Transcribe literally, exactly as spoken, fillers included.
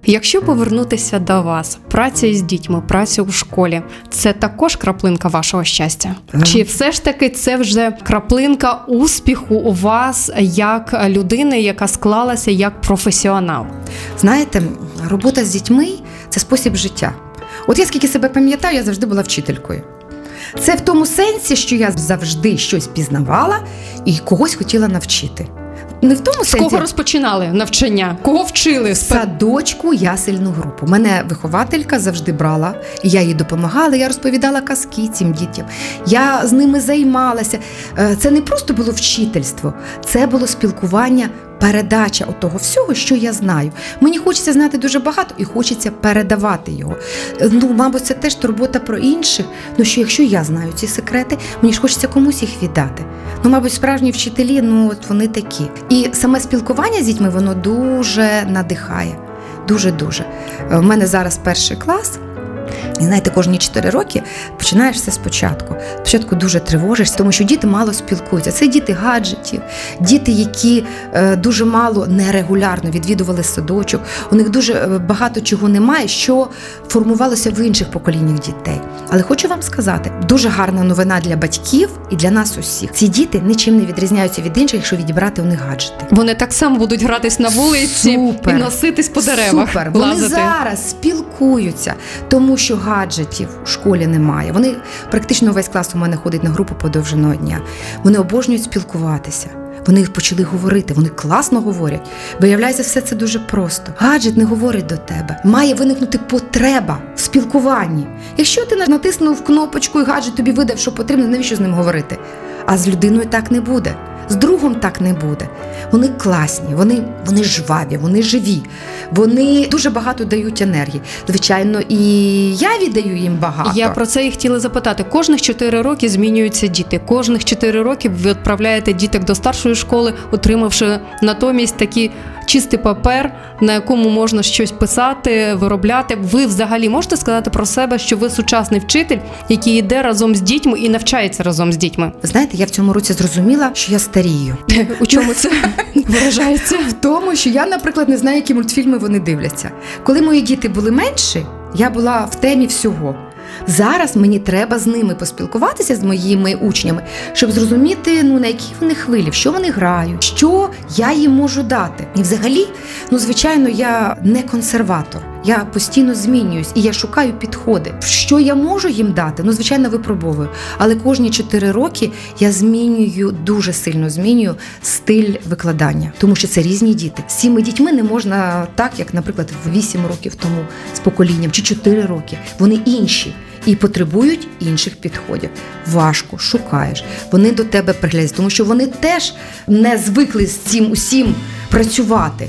Якщо повернутися до вас, праця із дітьми, праця у школі – це також краплинка вашого щастя? Mm. Чи все ж таки це вже краплинка успіху у вас як людини, яка склалася як професіонал? Знаєте, робота з дітьми – це спосіб життя. От я скільки себе пам'ятаю, я завжди була вчителькою. Це в тому сенсі, що я завжди щось пізнавала і когось хотіла навчити. Не в тому З сенсі... кого розпочинали навчання? Кого вчили? Садочку, ясельну групу. Мене вихователька завжди брала, і я їй допомагала, я розповідала казки цим дітям. Я з ними займалася. Це не просто було вчительство, це було спілкування, передача того всього, що я знаю. Мені хочеться знати дуже багато і хочеться передавати його. Ну, мабуть, це теж турбота про інших. Ну, що якщо я знаю ці секрети, мені ж хочеться комусь їх віддати. Ну, мабуть, справжні вчителі, ну, от вони такі. І саме спілкування з дітьми, воно дуже надихає. Дуже-дуже. У мене зараз перший клас. І знаєте, кожні чотири роки починаєш все спочатку. Спочатку дуже тривожишся, тому що діти мало спілкуються. Це діти гаджетів, діти, які е, дуже мало нерегулярно відвідували садочок. У них дуже багато чого немає, що формувалося в інших поколіннях дітей. Але хочу вам сказати, дуже гарна новина для батьків і для нас усіх. Ці діти нічим не відрізняються від інших, якщо відібрати у них гаджети. Вони так само будуть гратись на вулиці Супер. І носитись по деревах. Супер. Вони лазити. зараз спілкуються, тому що гаджетів у школі немає. Вони практично весь клас у мене ходить на групу подовженого дня. Вони обожнюють спілкуватися. Вони почали говорити, вони класно говорять. Виявляється, все це дуже просто. Гаджет не говорить до тебе. Має виникнути потреба в спілкуванні. Якщо ти натиснув кнопочку і гаджет тобі видав, що потрібно, навіщо з ним говорити? А з людиною так не буде. З другом так не буде. Вони класні, вони, вони жваві, вони живі, вони дуже багато дають енергії. Звичайно, і я віддаю їм багато. Я про це і хотіла запитати. Кожних чотири роки змінюються діти. Кожних чотири роки ви відправляєте діток до старшої школи, отримавши натомість такий чистий папер, на якому можна щось писати, виробляти. Ви взагалі можете сказати про себе, що ви сучасний вчитель, який йде разом з дітьми і навчається разом з дітьми? Знаєте, я в цьому році зрозуміла, що я старію. У чому це виражається? В тому, що я, наприклад, не знаю, які мультфільми вони дивляться. Коли мої діти були менші, я була в темі всього. Зараз мені треба з ними поспілкуватися, з моїми учнями, щоб зрозуміти, ну, на якій вони хвилі, в що вони грають, що я їм можу дати. І взагалі, ну, звичайно, я не консерватор. Я постійно змінююсь і я шукаю підходи. Що я можу їм дати? Ну, звичайно, випробовую. Але кожні чотири роки я змінюю, дуже сильно змінюю стиль викладання. Тому що це різні діти. З цими дітьми не можна так, як, наприклад, вісім років тому з поколінням, чи чотири роки. Вони інші. І потребують інших підходів. Важко, шукаєш. Вони до тебе приглядаються, тому що вони теж не звикли з цим усім працювати.